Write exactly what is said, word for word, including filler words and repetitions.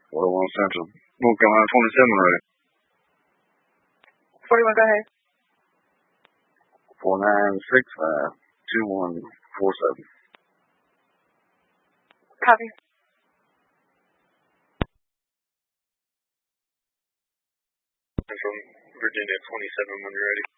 four oh one Central. North Carolina twenty-seven ready. forty-one, go ahead. four nine six five two one four seven. Copy. From Virginia twenty-seven when you're ready.